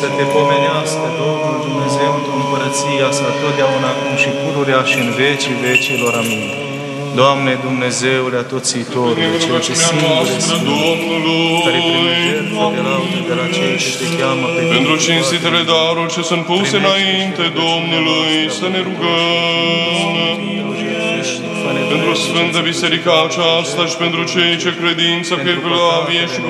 să te pomenească Domnul Dumnezeu într-o împărăția sa, totdeauna, acum și pururea și în vecii vecilor. Amin. Doamne Dumnezeule atoțitorule, Cel ce singur ești Sfânt, care primești jertfă de laudă de la cei ce te cheamă pe tine. Pentru cinstitele daruri ce sunt puse înainte Domnului, să ne rugăm. Pentru Sfântă Biserica aceasta și pentru cei ce credință că evlavie și cu